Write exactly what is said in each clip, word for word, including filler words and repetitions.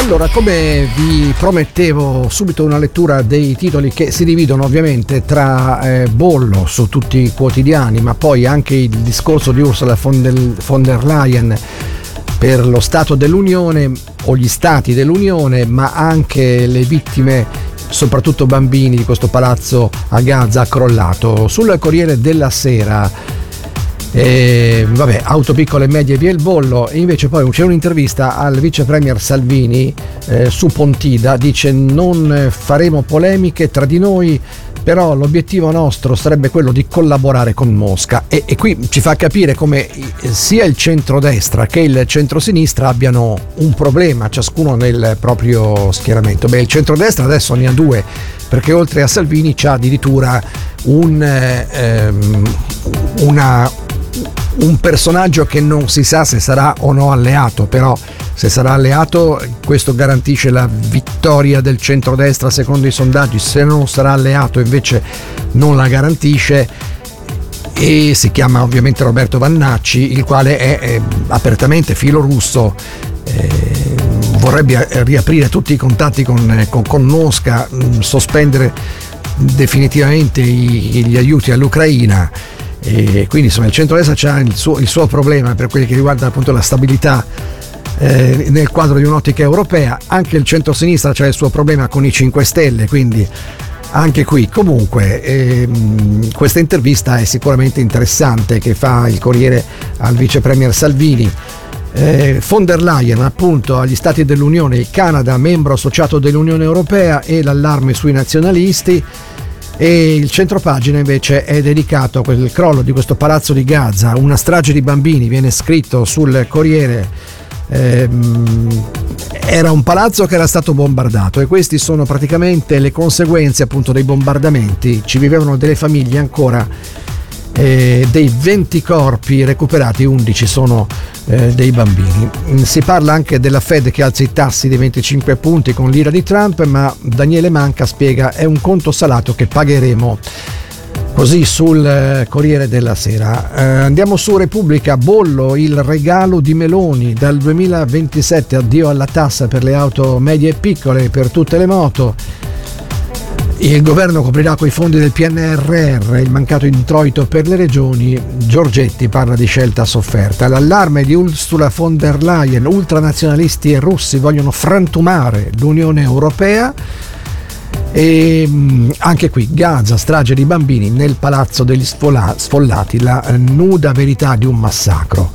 Allora, come vi promettevo, subito una lettura dei titoli che si dividono ovviamente tra eh, bollo su tutti i quotidiani, ma poi anche il discorso di Ursula von der, von der Leyen per lo Stato dell'Unione o gli Stati dell'Unione, ma anche le vittime, soprattutto bambini, di questo palazzo a Gaza crollato. Sul Corriere della Sera E, vabbè, auto piccole e medie via il bollo. E invece poi c'è un'intervista al vice premier Salvini eh, su Pontida. Dice: non faremo polemiche tra di noi, però l'obiettivo nostro sarebbe quello di collaborare con Mosca. E, e qui ci fa capire come sia il centrodestra che il centrosinistra abbiano un problema, ciascuno nel proprio schieramento. Beh, il centrodestra adesso ne ha due, perché oltre a Salvini c'ha addirittura un ehm, una un personaggio che non si sa se sarà o no alleato, però se sarà alleato questo garantisce la vittoria del centrodestra secondo i sondaggi. Se non sarà alleato invece non la garantisce, e si chiama ovviamente Roberto Vannacci, il quale è, è apertamente filorusso, eh, vorrebbe riaprire tutti i contatti con, con, con Mosca, sospendere definitivamente i, gli aiuti all'Ucraina. E quindi insomma il centrodestra ha il suo, il suo problema per quelli che riguarda appunto la stabilità eh, nel quadro di un'ottica europea. Anche il centrosinistra c'ha il suo problema con i cinque Stelle, quindi anche qui comunque ehm, questa intervista è sicuramente interessante che fa il Corriere al vice premier Salvini. eh, von der Leyen appunto agli Stati dell'Unione, il Canada membro associato dell'Unione Europea e l'allarme sui nazionalisti. E il centropagina invece è dedicato a quel crollo di questo palazzo di Gaza, una strage di bambini, viene scritto sul Corriere. Ehm, era un palazzo che era stato bombardato e questi sono praticamente le conseguenze appunto dei bombardamenti. Ci vivevano delle famiglie ancora, eh, dei venti corpi recuperati, undici sono eh, dei bambini. Si parla anche della Fed che alza i tassi di venticinque punti con l'ira di Trump, ma Daniele Manca spiega: è un conto salato che pagheremo. Così sul eh, Corriere della Sera. Eh, andiamo su Repubblica. Bollo, il regalo di Meloni dal duemilaventisette, addio alla tassa per le auto medie e piccole, per tutte le moto. Il governo coprirà coi fondi del P N R R il mancato introito per le regioni. Giorgetti parla di scelta sofferta. L'allarme di Ursula von der Leyen: ultranazionalisti e russi vogliono frantumare l'Unione Europea. E anche qui Gaza, strage di bambini nel palazzo degli sfola- sfollati, la nuda verità di un massacro.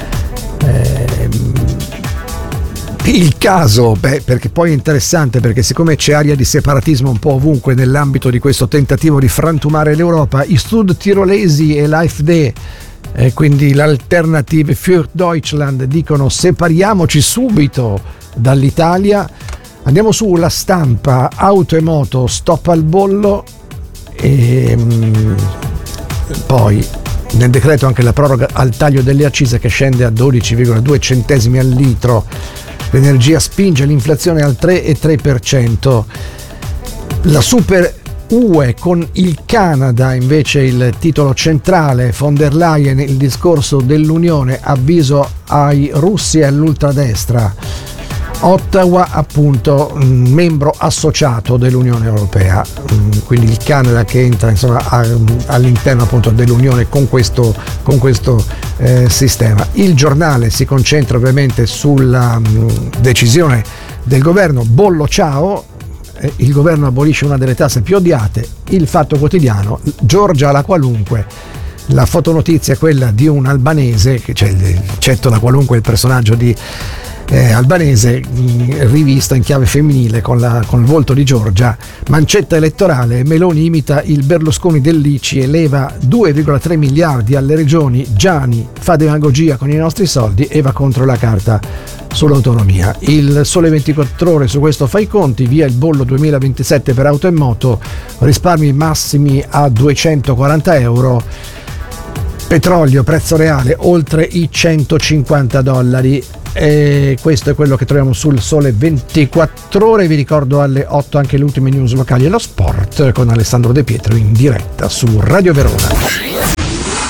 Ehm, Il caso, beh, perché poi è interessante, perché siccome c'è aria di separatismo un po' ovunque nell'ambito di questo tentativo di frantumare l'Europa, i sudtirolesi e l'AfD, eh, quindi l'Alternative für Deutschland, dicono: separiamoci subito dall'Italia. Andiamo su La Stampa. Auto e moto, stop al bollo. E mh, poi nel decreto anche la proroga al taglio delle accise che scende a dodici virgola due centesimi al litro. L'energia spinge l'inflazione al tre virgola tre per cento. La super U E con il Canada invece il titolo centrale. Von der Leyen, il discorso dell'Unione, avviso ai russi e all'ultradestra. Ottawa appunto membro associato dell'Unione Europea, quindi il Canada che entra insomma all'interno appunto dell'Unione con questo, con questo eh, sistema. Il Giornale si concentra ovviamente sulla mh, decisione del governo. Bollo ciao, eh, il governo abolisce una delle tasse più odiate. Il Fatto Quotidiano, Giorgia alla qualunque. La fotonotizia è quella di un albanese, che c'è Cetto la qualunque, il personaggio di Eh, albanese, mh, rivista in chiave femminile con, la, con il volto di Giorgia. Mancetta elettorale: Meloni imita il Berlusconi dell'I C I e leva due virgola tre miliardi alle regioni. Gianni fa demagogia con i nostri soldi e va contro la carta sull'autonomia. Il Sole ventiquattro Ore su questo fa i conti: via il bollo duemilaventisette per auto e moto, risparmi massimi a duecentoquaranta euro. Petrolio, prezzo reale oltre i centocinquanta dollari. E questo è quello che troviamo sul Sole ventiquattro Ore. Vi ricordo alle otto anche le ultime news locali e lo sport con Alessandro De Pietro in diretta su Radio Verona.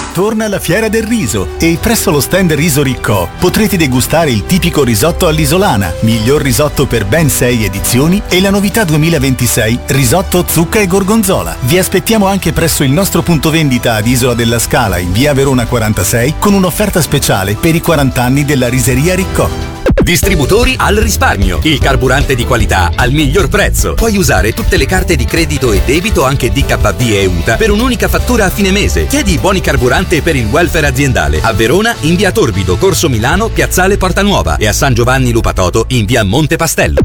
Torna la Fiera del Riso e presso lo stand Riso Riccò potrete degustare il tipico risotto all'isolana, miglior risotto per ben sei edizioni, e la novità duemilaventisei risotto zucca e gorgonzola. Vi aspettiamo anche presso il nostro punto vendita ad Isola della Scala in via Verona quarantasei con un'offerta speciale per i quaranta anni della Riseria Riccò. Distributori al risparmio, il carburante di qualità al miglior prezzo. Puoi usare tutte le carte di credito e debito, anche D K B e U T A, per un'unica fattura a fine mese. Chiedi i buoni carburante per il welfare aziendale a Verona in via Torbido, Corso Milano, Piazzale Porta Nuova, e a San Giovanni Lupatoto in via Monte Pastello.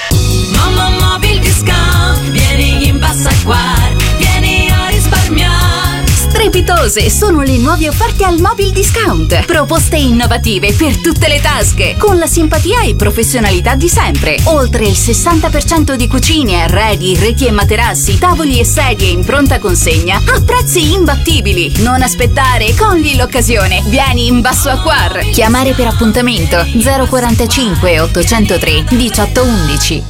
Mamma Mobil Discount, vieni in Bassa Acquar, vieni a risparmiare. Strepitose sono le nuove offerte al Mobil Discount. Proposte innovative per tutte le tasche, con la simpatia e professionalità di sempre. Oltre il sessanta per cento di cucine, arredi, reti e materassi, tavoli e sedie in pronta consegna a prezzi imbattibili. Non aspettare, cogli l'occasione. Vieni in Basso Acquar. Chiamare per appuntamento zero quarantacinque ottocentotre diciotto undici.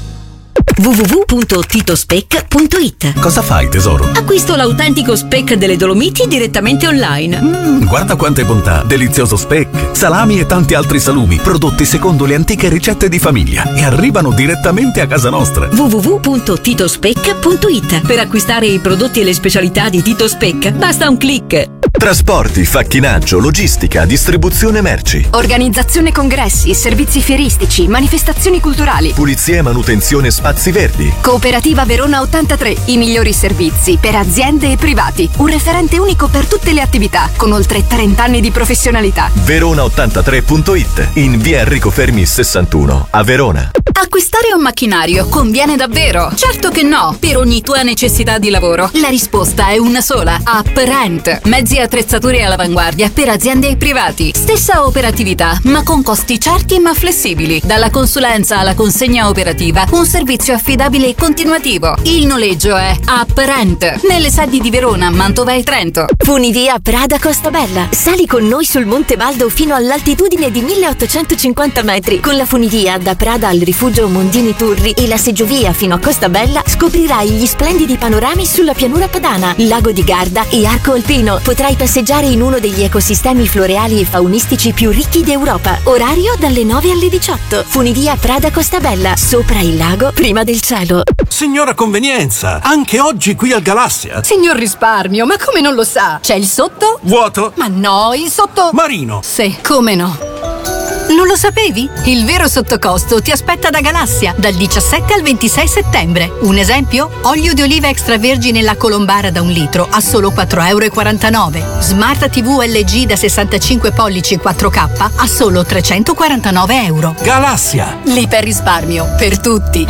w w w punto titospec punto it. Cosa fai, tesoro? Acquisto l'autentico speck delle Dolomiti direttamente online. Mm, guarda quante bontà! Delizioso speck, salami e tanti altri salumi, prodotti secondo le antiche ricette di famiglia, e arrivano direttamente a casa nostra. w w w punto titospec punto it. Per acquistare i prodotti e le specialità di Tito Speck basta un click. Trasporti, facchinaggio, logistica, distribuzione merci. Organizzazione congressi, servizi fieristici, manifestazioni culturali. Pulizia e manutenzione spazi verdi. Cooperativa Verona ottantatré, i migliori servizi per aziende e privati. Un referente unico per tutte le attività, con oltre trenta anni di professionalità. Verona ottantatré punto it, in via Enrico Fermi sessantuno, a Verona. Acquistare un macchinario conviene davvero? Certo che no, per ogni tua necessità di lavoro. La risposta è una sola: AppRent. Mezzi e attrezzature all'avanguardia per aziende e privati. Stessa operatività, ma con costi certi ma flessibili. Dalla consulenza alla consegna operativa, un servizio affidabile e continuativo. Il noleggio è AppRent, nelle sedi di Verona, Mantova e Trento. Funivia Prada Costabella. Sali con noi sul Monte Baldo fino all'altitudine di milleottocentocinquanta metri. Con la funivia da Prada al rifugio Mondini Turri e la seggiovia fino a Costabella scoprirai gli splendidi panorami sulla pianura padana, lago di Garda e arco alpino. Potrai passeggiare in uno degli ecosistemi floreali e faunistici più ricchi d'Europa. Orario dalle nove alle diciotto. Funivia Prada Costabella, sopra il lago, prima del cielo. Signora convenienza, anche oggi qui al Galassia. Signor risparmio, ma come non lo sa? C'è il sotto? Vuoto? Ma no, il sotto... Marino. Sì, come no? Non lo sapevi? Il vero sottocosto ti aspetta da Galassia dal diciassette al ventisei settembre. Un esempio? Olio di oliva extravergine La Colombara da un litro a solo quattro e quarantanove euro. Smart T V L G da sessantacinque pollici quattro K a solo trecentoquarantanove euro. Galassia. L'iperrisparmio per tutti.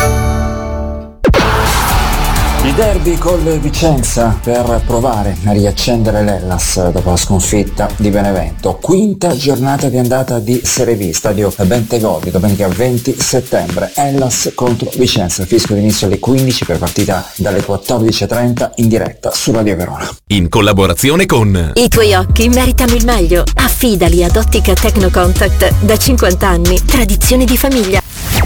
Il derby col Vicenza per provare a riaccendere l'Hellas dopo la sconfitta di Benevento. Quinta giornata di andata di Serie B, stadio Bentegodi, domenica venti settembre. Hellas contro Vicenza, fischio d'inizio alle quindici per partita dalle quattordici e trenta in diretta su Radio Verona. In collaborazione con I tuoi occhi meritano il meglio. Affidali ad Ottica Tecnocontact da cinquanta anni. Tradizione di famiglia.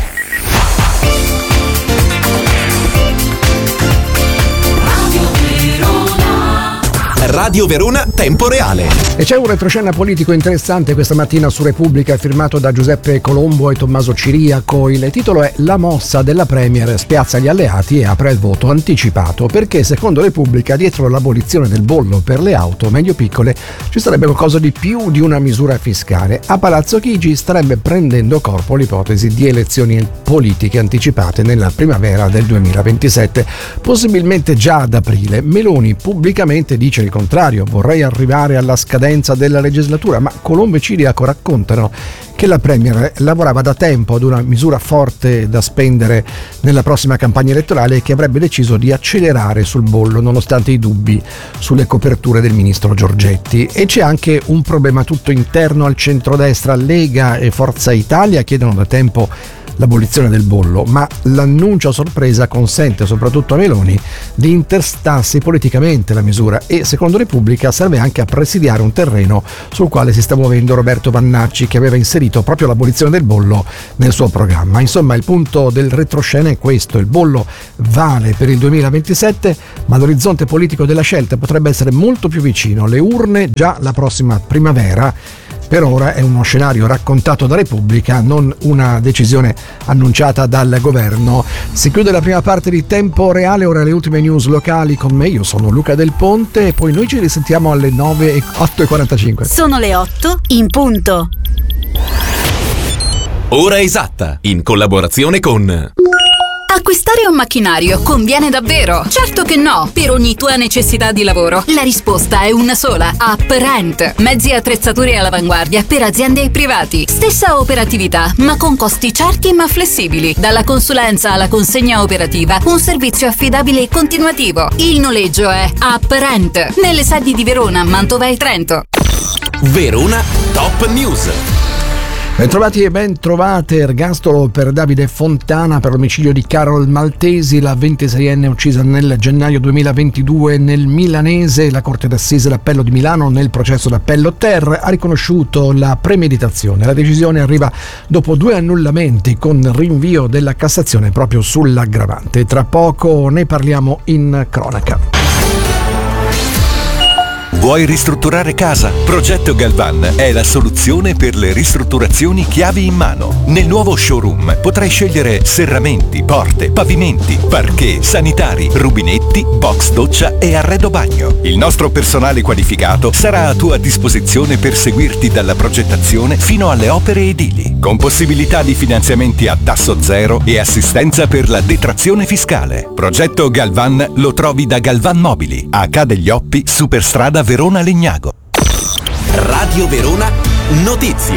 Radio Verona Tempo Reale. E c'è un retroscena politico interessante questa mattina su Repubblica, firmato da Giuseppe Colombo e Tommaso Ciriaco. Il titolo è: La mossa della Premier spiazza gli alleati e apre il voto anticipato, perché secondo Repubblica dietro l'abolizione del bollo per le auto medio piccole ci sarebbe qualcosa di più di una misura fiscale. A Palazzo Chigi starebbe prendendo corpo l'ipotesi di elezioni politiche anticipate nella primavera del duemilaventisette, possibilmente già ad aprile. Meloni pubblicamente dice il contrario: vorrei arrivare alla scadenza della legislatura, ma Colombo e Ciriaco raccontano che la Premier lavorava da tempo ad una misura forte da spendere nella prossima campagna elettorale e che avrebbe deciso di accelerare sul bollo nonostante i dubbi sulle coperture del ministro Giorgetti. E c'è anche un problema tutto interno al centrodestra. Lega e Forza Italia chiedono da tempo l'abolizione del bollo, ma l'annuncio a sorpresa consente soprattutto a Meloni di interstarsi politicamente la misura e secondo Repubblica serve anche a presidiare un terreno sul quale si sta muovendo Roberto Vannacci, che aveva inserito proprio l'abolizione del bollo nel suo programma. Insomma, il punto del retroscena è questo: il bollo vale per il duemilaventisette, ma l'orizzonte politico della scelta potrebbe essere molto più vicino, le urne già la prossima primavera. Per ora è uno scenario raccontato da Repubblica, non una decisione annunciata dal governo. Si chiude la prima parte di Tempo Reale, ora le ultime news locali con me. Io sono Luca Del Ponte e poi noi ci risentiamo alle nove e otto e quarantacinque. Sono le otto in punto. Ora esatta, in collaborazione con... Acquistare un macchinario conviene davvero? Certo che no, per ogni tua necessità di lavoro. La risposta è una sola: UpRent. Mezzi e attrezzature all'avanguardia per aziende e privati. Stessa operatività, ma con costi certi ma flessibili. Dalla consulenza alla consegna operativa, un servizio affidabile e continuativo. Il noleggio è UpRent, nelle sedi di Verona, Mantova e Trento. Verona Top News. Bentrovati e ben trovate. Ergastolo per Davide Fontana per l'omicidio di Carol Maltesi, la ventiseienne uccisa nel gennaio duemilaventidue nel Milanese. La Corte d'Assise d'Appello di Milano, nel processo d'appello Ter, ha riconosciuto la premeditazione. La decisione arriva dopo due annullamenti con rinvio della Cassazione proprio sull'aggravante. Tra poco ne parliamo in cronaca. Vuoi ristrutturare casa? Progetto Galvan è la soluzione per le ristrutturazioni chiavi in mano. Nel nuovo showroom potrai scegliere serramenti, porte, pavimenti, parquet, sanitari, rubinetti, box doccia e arredo bagno. Il nostro personale qualificato sarà a tua disposizione per seguirti dalla progettazione fino alle opere edili, con possibilità di finanziamenti a tasso zero e assistenza per la detrazione fiscale. Progetto Galvan lo trovi da Galvan Mobili, a Ca' degli Oppi, Superstrada Verona Legnago. Radio Verona Notizie.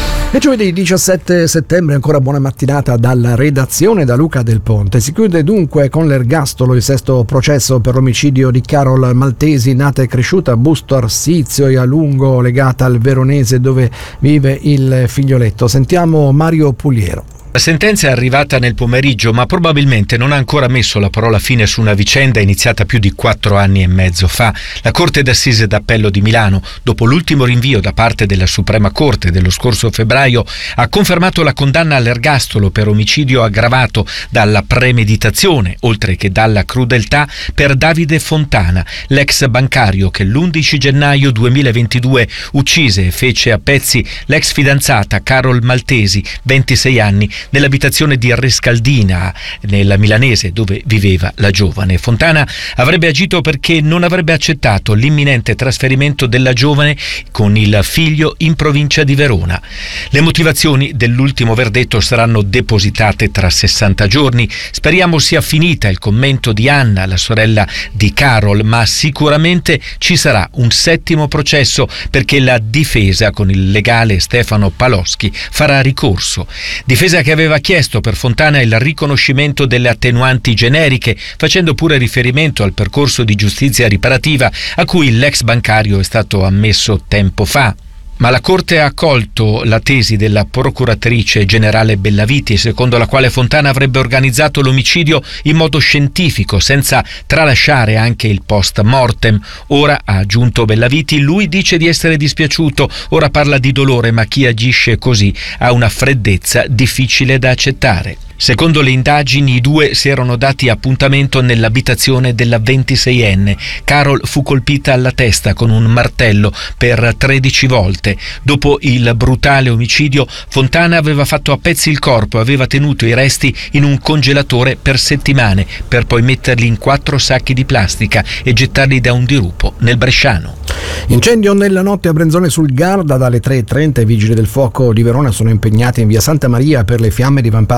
E giovedì diciassette settembre, ancora buona mattinata dalla redazione, da Luca Del Ponte. Si chiude dunque con l'ergastolo il sesto processo per l'omicidio di Carol Maltesi, nata e cresciuta a Busto Arsizio e a lungo legata al Veronese dove vive il figlioletto. Sentiamo Mario Puliero. La sentenza è arrivata nel pomeriggio, ma probabilmente non ha ancora messo la parola fine su una vicenda iniziata più di quattro anni e mezzo fa. La Corte d'Assise d'Appello di Milano, dopo l'ultimo rinvio da parte della Suprema Corte dello scorso febbraio, ha confermato la condanna all'ergastolo per omicidio aggravato dalla premeditazione, oltre che dalla crudeltà, per Davide Fontana, l'ex bancario che l'undici gennaio duemilaventidue uccise e fece a pezzi l'ex fidanzata Carol Maltesi, ventisei anni, nell'abitazione di Rescaldina, nella Milanese, dove viveva la giovane. Fontana avrebbe agito perché non avrebbe accettato l'imminente trasferimento della giovane con il figlio in provincia di Verona. Le motivazioni dell'ultimo verdetto saranno depositate tra sessanta giorni. Speriamo sia finita il commento di Anna, la sorella di Carol, ma sicuramente ci sarà un settimo processo perché la difesa, con il legale Stefano Paloschi, farà ricorso. Difesa che aveva chiesto per Fontana il riconoscimento delle attenuanti generiche, facendo pure riferimento al percorso di giustizia riparativa a cui l'ex bancario è stato ammesso tempo fa. Ma la Corte ha accolto la tesi della procuratrice generale Bellaviti, secondo la quale Fontana avrebbe organizzato l'omicidio in modo scientifico, senza tralasciare anche il post mortem. Ora, ha aggiunto Bellaviti, lui dice di essere dispiaciuto, ora parla di dolore, ma chi agisce così ha una freddezza difficile da accettare. Secondo le indagini, i due si erano dati appuntamento nell'abitazione della ventiseienne. Carol fu colpita alla testa con un martello per tredici volte. Dopo il brutale omicidio, Fontana aveva fatto a pezzi il corpo e aveva tenuto i resti in un congelatore per settimane, per poi metterli in quattro sacchi di plastica e gettarli da un dirupo nel Bresciano. Incendio nella notte a Brenzone sul Garda. Dalle tre e trenta i vigili del fuoco di Verona sono impegnati in via Santa Maria per le fiamme divampate in un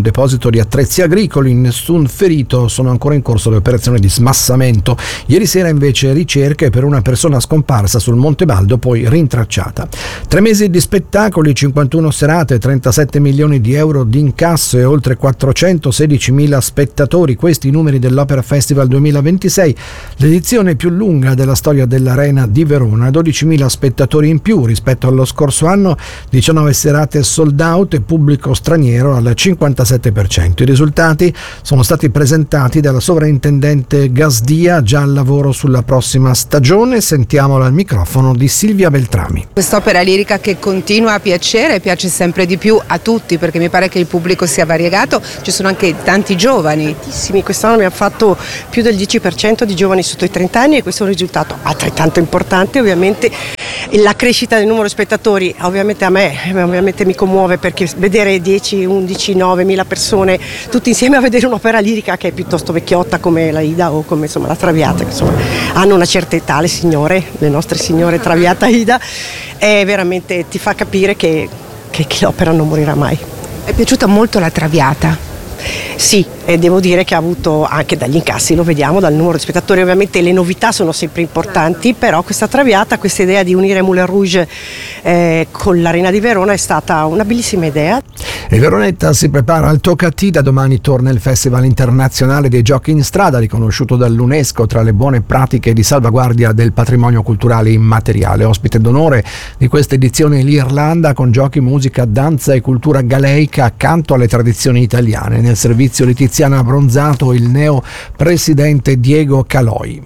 deposito di attrezzi agricoli, nessun ferito, sono ancora in corso le operazioni di smassamento. Ieri sera invece ricerche per una persona scomparsa sul Monte Baldo, poi rintracciata. Tre mesi di spettacoli, cinquantuno serate, trentasette milioni di euro di incasso e oltre quattrocentosedicimila spettatori, questi i numeri dell'Opera Festival duemilaventisei, l'edizione più lunga della storia dell'Arena di Verona, dodicimila spettatori in più rispetto allo scorso anno, diciannove serate sold out e pubblico straniero al cinquantasette per cento. I risultati sono stati presentati dalla sovrintendente Gasdia, già al lavoro sulla prossima stagione. Sentiamola al microfono di Silvia Beltrami. Quest'opera lirica che continua a piacere, piace sempre di più a tutti, perché mi pare che il pubblico sia variegato, ci sono anche tanti giovani. Tantissimi, quest'anno abbiamo fatto più del dieci per cento di giovani sotto i trenta anni e questo è un risultato altrettanto importante. Ovviamente la crescita del numero di spettatori ovviamente a me ovviamente mi commuove, perché vedere dieci, undici, nove mila persone tutti insieme a vedere un'opera lirica che è piuttosto vecchiotta come la Ida o come insomma la Traviata, che insomma hanno una certa età, le signore, le nostre signore Traviata, Ida, è veramente, ti fa capire che, che, che l'opera non morirà mai. È piaciuta molto la Traviata? Sì, e devo dire che ha avuto anche dagli incassi, lo vediamo dal numero di spettatori, ovviamente le novità sono sempre importanti, però questa Traviata, questa idea di unire Moulin Rouge eh, con l'Arena di Verona è stata una bellissima idea. E Veronetta si prepara al Toccati, da domani torna il Festival Internazionale dei Giochi in Strada, riconosciuto dall'UNESCO tra le buone pratiche di salvaguardia del patrimonio culturale immateriale. Ospite d'onore di questa edizione l'Irlanda, con giochi, musica, danza e cultura galeica accanto alle tradizioni italiane. Nel servizio Tiziana Abbronzato, il neo presidente Diego Caloi.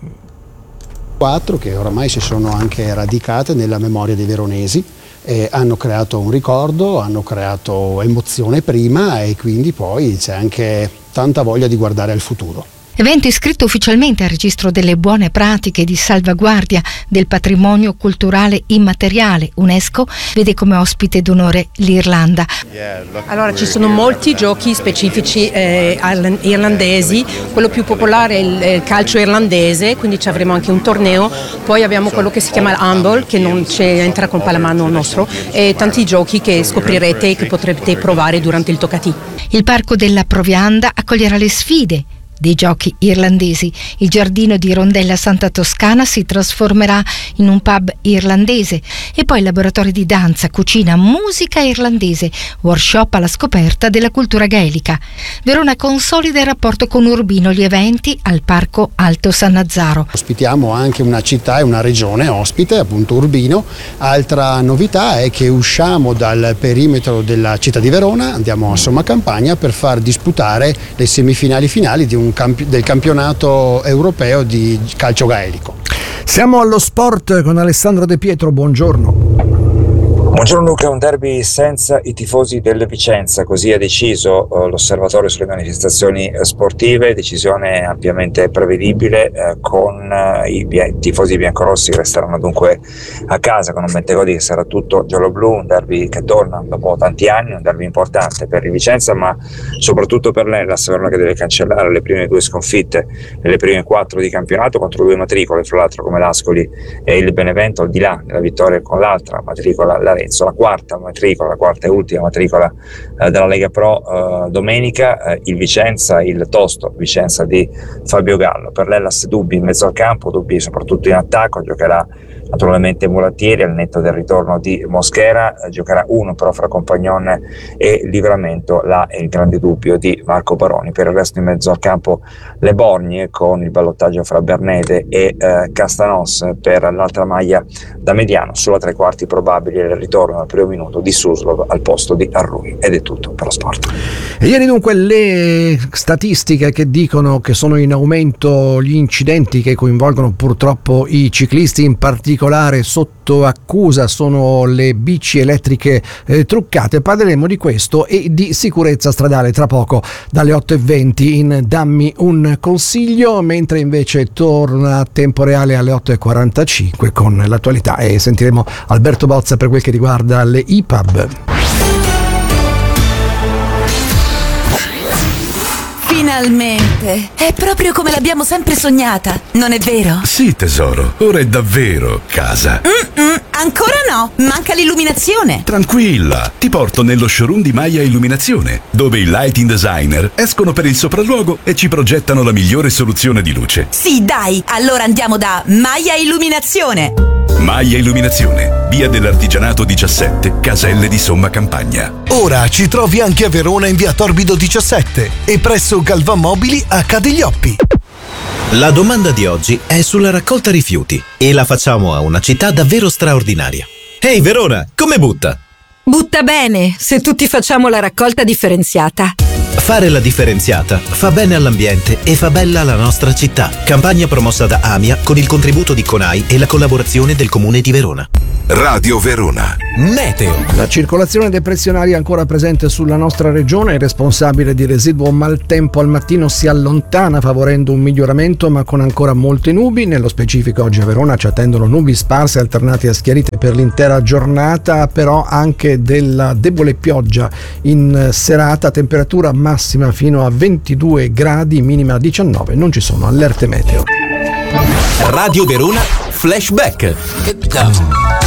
Quattro che oramai si sono anche radicate nella memoria dei veronesi. Eh, hanno creato un ricordo, hanno creato emozione prima e quindi poi c'è anche tanta voglia di guardare al futuro. Evento iscritto ufficialmente al registro delle buone pratiche di salvaguardia del patrimonio culturale immateriale. UNESCO vede come ospite d'onore l'Irlanda. Allora ci sono molti giochi specifici eh, irlandesi, quello più popolare è il, il calcio irlandese, quindi ci avremo anche un torneo, poi abbiamo quello che si chiama handball, che non c'entra con pallamano nostro, e tanti giochi che scoprirete e che potrete provare durante il Toccati. Il Parco della Provianda accoglierà le sfide dei giochi irlandesi. Il giardino di Rondella Santa Toscana si trasformerà in un pub irlandese e poi laboratori di danza, cucina, musica irlandese, workshop alla scoperta della cultura gaelica. Verona consolida il rapporto con Urbino, gli eventi al Parco Alto Sannazzaro. Ospitiamo anche una città e una regione ospite, appunto Urbino. Altra novità è che usciamo dal perimetro della città di Verona, andiamo a Somma Campagna per far disputare le semifinali finali di un campi- del campionato europeo di calcio gaelico. Siamo allo sport con Alessandro De Pietro, buongiorno. Buongiorno Luca, un derby senza i tifosi del Vicenza, così ha deciso uh, l'osservatorio sulle manifestazioni uh, sportive, decisione ampiamente prevedibile, uh, con uh, i bia- tifosi biancorossi che resteranno dunque a casa con un Bentegodi che sarà tutto giallo-blu, un derby che torna dopo tanti anni, un derby importante per il Vicenza ma soprattutto per l'Hellas Verona, che deve cancellare le prime due sconfitte nelle prime quattro di campionato contro due matricole, fra l'altro come l'Ascoli e il Benevento, al di là della vittoria con l'altra matricola, la la quarta matricola, la quarta e ultima matricola eh, della Lega Pro. eh, domenica eh, il Vicenza, il tosto Vicenza di Fabio Gallo. Per l'Hellas dubbi in mezzo al campo, dubbi soprattutto in attacco, giocherà naturalmente Mulattieri al netto del ritorno di Mosquera, eh, giocherà uno però fra Compagnone e Livramento, là è il grande dubbio di Marco Baroni. Per il resto in mezzo al campo le Borgne, con il ballottaggio fra Bernede e eh, Castanos per l'altra maglia da mediano. Sulla tre quarti probabile il ritorno al primo minuto di Suslov al posto di Arrui. Ed è tutto per lo sport. E ieri dunque le statistiche che dicono che sono in aumento gli incidenti che coinvolgono purtroppo i ciclisti, in particolare sotto accusa sono le bici elettriche eh, truccate. Parleremo di questo e di sicurezza stradale tra poco dalle otto e venti in Dammi un consiglio, mentre invece torna a tempo reale alle otto e quarantacinque con l'attualità e sentiremo Alberto Bozza per quel che riguarda le I P A B. Finalmente! È proprio come l'abbiamo sempre sognata, non è vero? Sì, tesoro, ora è davvero casa. Mm-mm, ancora no, manca l'illuminazione. Tranquilla, ti porto nello showroom di Maya Illuminazione, dove i lighting designer escono per il sopralluogo e ci progettano la migliore soluzione di luce. Sì, dai, allora andiamo da Maya Illuminazione. Maya Illuminazione, via dell'Artigianato diciassette, Caselle di Somma Campagna. Ora ci trovi anche a Verona in via Torbido diciassette e presso Galvan Mobili a Cadiglioppi. La domanda di oggi è sulla raccolta rifiuti e la facciamo a una città davvero straordinaria. Ehi Verona, come butta? Butta bene, se tutti facciamo la raccolta differenziata. Fare la differenziata fa bene all'ambiente e fa bella la nostra città. Campagna promossa da AMIA con il contributo di CONAI e la collaborazione del Comune di Verona. Radio Verona. Meteo. La circolazione depressionaria ancora presente sulla nostra regione, il responsabile di residuo maltempo al mattino si allontana favorendo un miglioramento ma con ancora molte nubi. Nello specifico oggi a Verona ci attendono nubi sparse alternate a schiarite per l'intera giornata, però anche della debole pioggia in serata, temperatura massima fino a ventidue gradi, minima diciannove, non ci sono allerte meteo. Radio Verona Flashback.